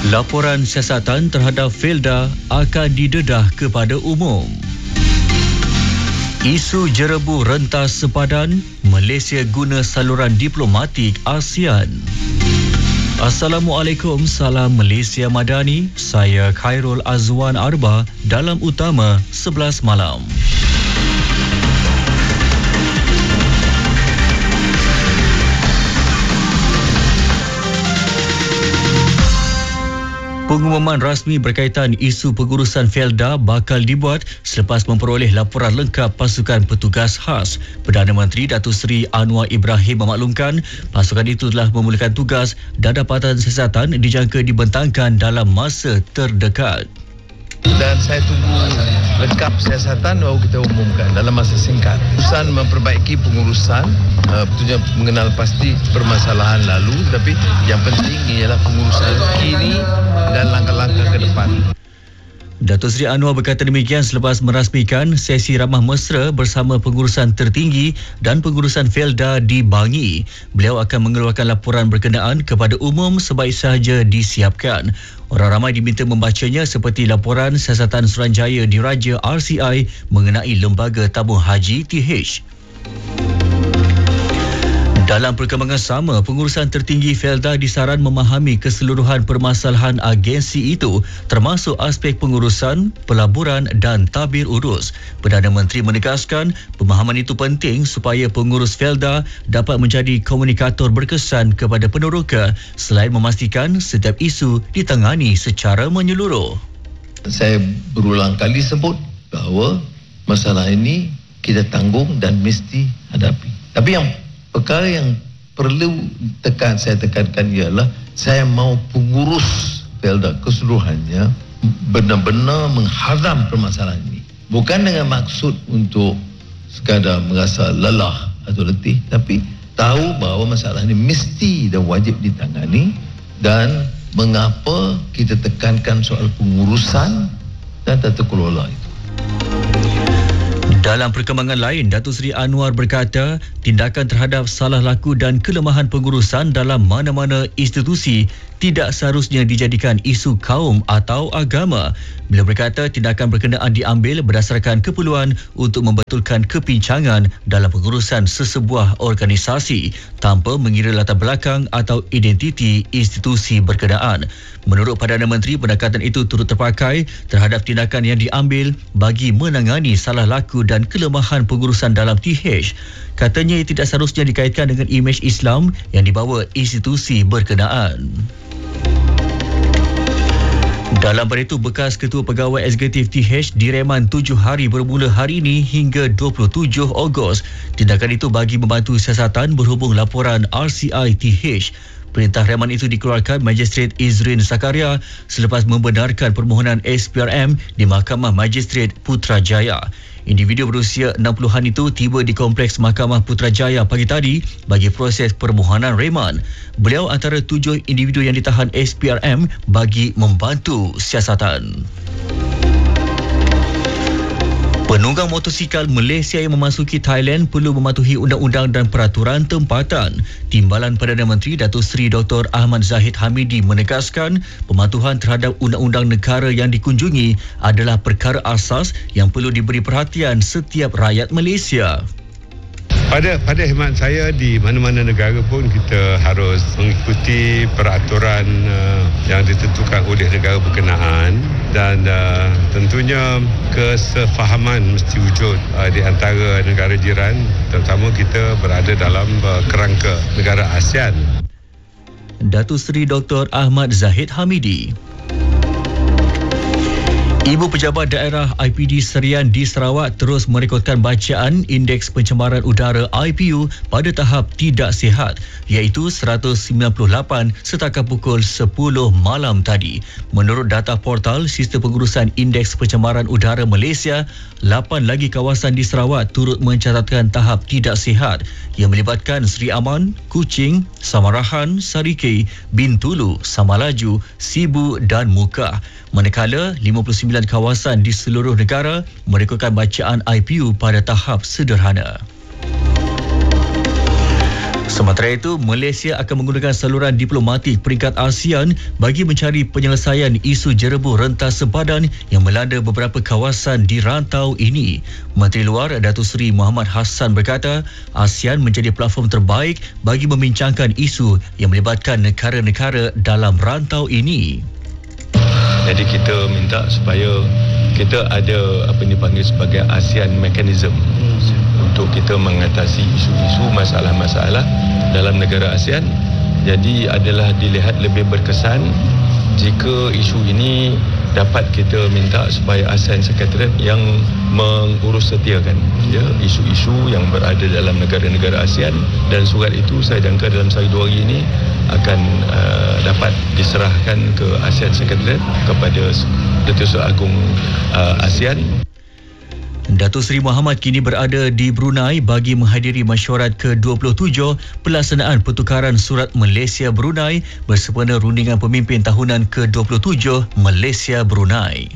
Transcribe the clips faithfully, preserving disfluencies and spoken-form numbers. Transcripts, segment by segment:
Laporan siasatan terhadap Felda akan didedah kepada umum. Isu jerebu rentas sepadan, Malaysia guna saluran diplomatik ASEAN. Assalamualaikum, salam Malaysia Madani. Saya Khairul Azwan Arba dalam Utama sebelas malam. Pengumuman rasmi berkaitan isu pengurusan Felda bakal dibuat selepas memperoleh laporan lengkap pasukan petugas khas. Perdana Menteri Datuk Seri Anwar Ibrahim memaklumkan pasukan itu telah memulakan tugas dan dapatan siasatan dijangka dibentangkan dalam masa terdekat. Dan saya tunggu lengkap siasatan baru kita umumkan dalam masa singkat. Urusan memperbaiki pengurusan, uh, tentunya mengenal pasti permasalahan lalu, tapi yang penting ialah pengurusan kini dan langkah-langkah ke depan. Datuk Seri Anwar berkata demikian selepas merasmikan sesi ramah mesra bersama pengurusan tertinggi dan pengurusan Felda di Bangi. Beliau akan mengeluarkan laporan berkenaan kepada umum sebaik sahaja disiapkan. Orang ramai diminta membacanya seperti laporan siasatan Suruhanjaya Diraja R C I mengenai Lembaga Tabung Haji T H. Dalam perkembangan sama, pengurusan tertinggi Felda disaran memahami keseluruhan permasalahan agensi itu termasuk aspek pengurusan, pelaburan dan tabir urus. Perdana Menteri menegaskan pemahaman itu penting supaya pengurus Felda dapat menjadi komunikator berkesan kepada peneroka selain memastikan setiap isu ditangani secara menyeluruh. Saya berulang kali sebut bahawa masalah ini kita tanggung dan mesti hadapi. Tapi yang perkara yang perlu tekan saya tekankan ialah saya mau pengurus Felda keseluruhannya benar-benar menghadam permasalahan ini. Bukan dengan maksud untuk sekadar merasa lelah atau letih, tapi tahu bahawa masalah ini mesti dan wajib ditangani dan mengapa kita tekankan soal pengurusan dan tata kelola itu. Dalam perkembangan lain, Datuk Seri Anwar berkata tindakan terhadap salah laku dan kelemahan pengurusan dalam mana-mana institusi tidak seharusnya dijadikan isu kaum atau agama. Beliau berkata tindakan berkenaan diambil berdasarkan keperluan untuk membetulkan kepincangan dalam pengurusan sesebuah organisasi tanpa mengira latar belakang atau identiti institusi berkenaan. Menurut Perdana Menteri, pendekatan itu turut terpakai terhadap tindakan yang diambil bagi menangani salah laku dan kelemahan pengurusan dalam T H. Katanya ia tidak seharusnya dikaitkan dengan imej Islam yang dibawa institusi berkenaan. Dalam pada itu, bekas Ketua Pegawai Eksekutif T H direman tujuh hari bermula hari ini hingga dua puluh tujuh Ogos. Tindakan itu bagi membantu siasatan berhubung laporan R C I T H. Perintah reman itu dikeluarkan Magistrate Izrin Zakaria selepas membenarkan permohonan S P R M di Mahkamah Magistrate Putrajaya. Individu berusia enam puluhan itu tiba di Kompleks Mahkamah Putrajaya pagi tadi bagi proses permohonan reman. Beliau antara tujuh individu yang ditahan S P R M bagi membantu siasatan. Penunggang motosikal Malaysia yang memasuki Thailand perlu mematuhi undang-undang dan peraturan tempatan. Timbalan Perdana Menteri Datuk Seri Doktor Ahmad Zahid Hamidi menegaskan pematuhan terhadap undang-undang negara yang dikunjungi adalah perkara asas yang perlu diberi perhatian setiap rakyat Malaysia. Pada pada khidmat saya, di mana-mana negara pun kita harus mengikuti peraturan uh, yang ditentukan oleh negara berkenaan dan uh, tentunya kesefahaman mesti wujud uh, di antara negara jiran, terutama kita berada dalam uh, kerangka negara ASEAN. Datuk Seri Doktor Ahmad Zahid Hamidi. Ibu Pejabat Daerah I P D Serian di Sarawak terus merekodkan bacaan Indeks Pencemaran Udara I P U pada tahap tidak sihat iaitu seratus sembilan puluh lapan setakat pukul sepuluh malam tadi. Menurut data portal Sistem Pengurusan Indeks Pencemaran Udara Malaysia, lapan lagi kawasan di Sarawak turut mencatatkan tahap tidak sihat yang melibatkan Seri Aman, Kuching, Samarahan, Sarikei, Bintulu, Samalaju, Sibu dan Mukah. Manakala lima puluh sembilan kawasan di seluruh negara merekodkan bacaan I P U pada tahap sederhana. Sementara itu, Malaysia akan menggunakan saluran diplomatik peringkat ASEAN bagi mencari penyelesaian isu jerebuh rentas sempadan yang melanda beberapa kawasan di rantau ini. Menteri Luar Datuk Seri Muhammad Hassan berkata, ASEAN menjadi platform terbaik bagi membincangkan isu yang melibatkan negara-negara dalam rantau ini. Jadi kita minta supaya kita ada apa yang dipanggil sebagai ASEAN Mechanism untuk kita mengatasi isu-isu masalah-masalah dalam negara ASEAN. Jadi adalah dilihat lebih berkesan jika isu ini dapat kita minta supaya ASEAN Secretariat yang mengurus setiakan ya, isu-isu yang berada dalam negara-negara ASEAN, dan surat itu saya jangka dalam sehari dua hari ini akan uh, dapat diserahkan ke ASEAN Secretariat kepada Datuk Seri Agong uh, ASEAN. Datuk Seri Muhammad kini berada di Brunei bagi menghadiri mesyuarat ke dua puluh tujuh pelaksanaan pertukaran surat Malaysia-Brunei bersempena rundingan pemimpin tahunan ke dua puluh tujuh Malaysia-Brunei.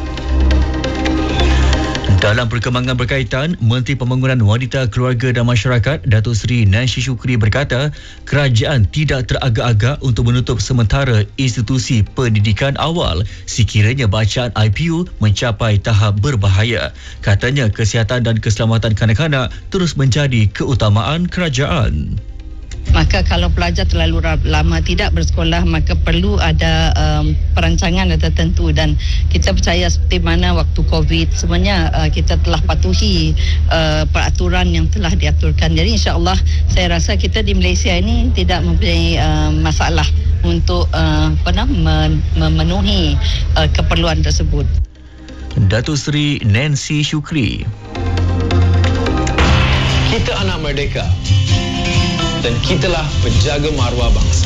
Dalam perkembangan berkaitan, Menteri Pembangunan Wanita, Keluarga dan Masyarakat Datuk Seri Nancy Shukri berkata, kerajaan tidak teragak-agak untuk menutup sementara institusi pendidikan awal sekiranya bacaan I P U mencapai tahap berbahaya. Katanya, kesihatan dan keselamatan kanak-kanak terus menjadi keutamaan kerajaan. Maka kalau pelajar terlalu lama tidak bersekolah, maka perlu ada um, perancangan tertentu, dan kita percaya seperti mana waktu COVID sebenarnya uh, kita telah patuhi uh, peraturan yang telah diaturkan. Jadi insya-Allah saya rasa kita di Malaysia ini tidak mempunyai uh, masalah untuk uh, apa nama memenuhi uh, keperluan tersebut. Datuk Seri Nancy Shukri. Kita anak merdeka dan kitalah penjaga maruah bangsa.